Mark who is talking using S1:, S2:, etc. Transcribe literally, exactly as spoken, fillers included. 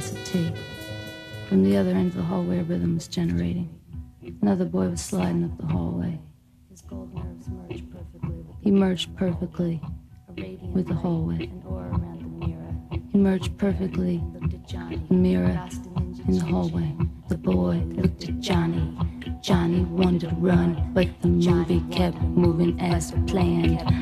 S1: glass of tea. From the other end of the hallway, a rhythm was generating. Another boy was sliding up the hallway. His gold nerves merged perfectly. He merged perfectly with the hallway. He merged perfectly with the mirror in the hallway. The boy looked at Johnny. Johnny wanted to run, but the movie kept moving as planned.